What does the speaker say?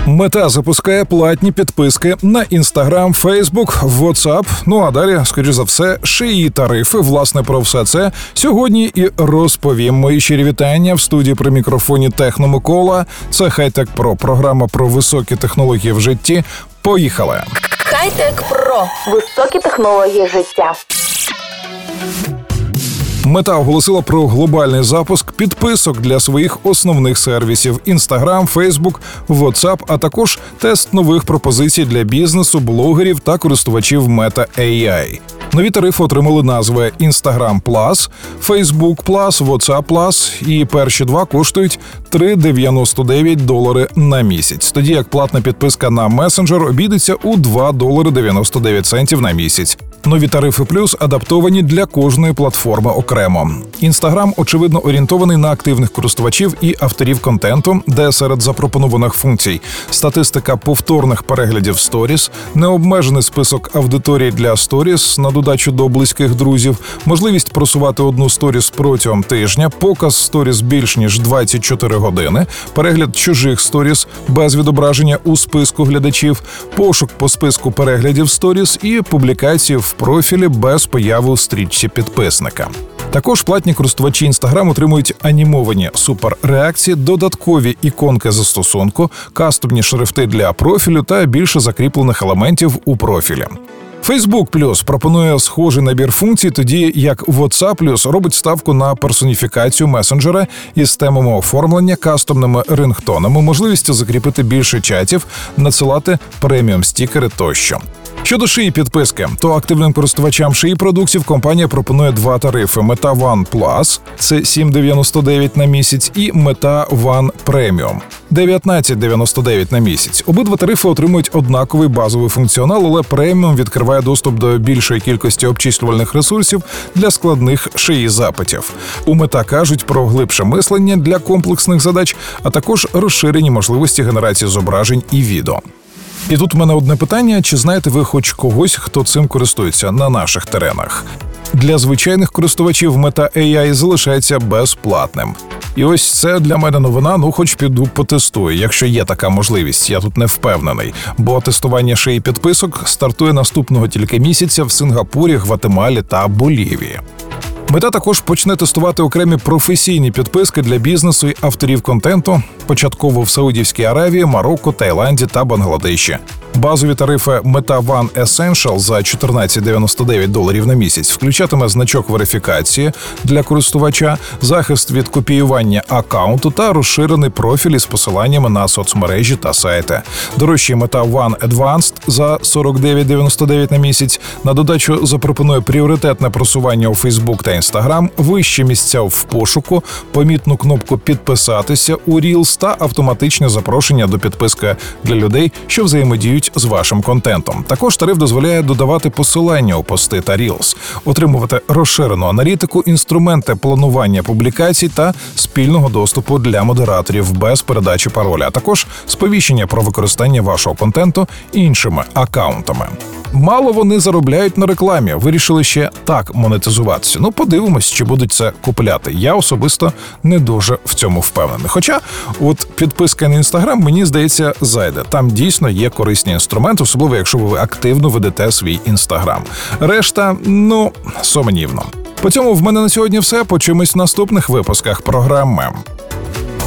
Мета запускає платні підписки на Instagram, Facebook, WhatsApp. Ну а далі, скоріш за все, ще й тарифи. Власне, про все це сьогодні і розповім. Мої щирі вітання в студії при мікрофоні Техно Микола. Це Хай-Тек Про, програма про високі технології в житті. Поїхали! Хай-Тек Про. Високі технології життя. Мета оголосила про глобальний запуск підписок для своїх основних сервісів – Instagram, Facebook, WhatsApp, а також тест нових пропозицій для бізнесу, блогерів та користувачів Meta AI. Нові тарифи отримали назви Instagram Plus, Facebook Plus, WhatsApp Plus, і перші два коштують $3.99 на місяць, тоді як платна підписка на месенджер обійдеться у $2.99 на місяць. Нові тарифи плюс адаптовані для кожної платформи окремо. Instagram, очевидно, орієнтований на активних користувачів і авторів контенту, де серед запропонованих функцій статистика повторних переглядів сторіс, необмежений список аудиторій для сторіс на додачу до близьких друзів, можливість просувати одну сторіс протягом тижня, показ сторіс більш ніж 24 години, перегляд чужих сторіс без відображення у списку глядачів, пошук по списку переглядів сторіс і публікації в профілі без появи у стрічці підписника. Також платні користувачі Instagram отримують анімовані суперреакції, додаткові іконки застосунку, кастомні шрифти для профілю та більше закріплених елементів у профілі. Facebook Plus пропонує схожий набір функцій, тоді як WhatsApp Plus робить ставку на персоніфікацію месенджера із темами оформлення, кастомними рингтонами, можливістю закріпити більше чатів, надсилати преміум-стікери тощо. Щодо шиї підписки, то активним користувачам шиї продуктів компанія пропонує два тарифи: Meta One Plus – це $7.99 на місяць, і Meta One Premium – $19.99 на місяць. Обидва тарифи отримують однаковий базовий функціонал, але преміум відкриває доступ до більшої кількості обчислювальних ресурсів для складних шиї запитів. У Meta кажуть про глибше мислення для комплексних задач, а також розширені можливості генерації зображень і відео. І тут у мене одне питання: чи знаєте ви хоч когось, хто цим користується на наших теренах? Для звичайних користувачів Meta AI залишається безплатним. І ось це для мене новина, хоч піду потестую, якщо є така можливість, я тут не впевнений, бо тестування шиї підписок стартує наступного тільки місяця в Сингапурі, Гватемалі та Болівії. Мета також почне тестувати окремі професійні підписки для бізнесу і авторів контенту, початково в Саудівській Аравії, Марокко, Таїланді та Бангладеші. Базові тарифи Meta One Essential за $14.99 на місяць включатиме значок верифікації для користувача, захист від копіювання аккаунту та розширений профіль із посиланнями на соцмережі та сайти. Дорожчий Meta One Advanced за $49.99 на місяць на додачу запропонує пріоритетне просування у Facebook та Instagram, вищі місця в пошуку, помітну кнопку «Підписатися» у Reels та автоматичне запрошення до підписки для людей, що взаємодіють з вашим контентом. Також тариф дозволяє додавати посилання у пости та Reels, отримувати розширену аналітику, інструменти планування публікацій та спільного доступу для модераторів без передачі пароля, а також сповіщення про використання вашого контенту іншими акаунтами. Мало вони заробляють на рекламі, вирішили ще так монетизуватися. Подивимось, чи будуть це купляти. Я особисто не дуже в цьому впевнений. Хоча, підписка на Instagram, мені здається, зайде. Там дійсно є корисні інструменти, особливо якщо ви активно ведете свій Instagram. Решта, сумнівно. По цьому в мене на сьогодні все. Почуємось в наступних випусках програми.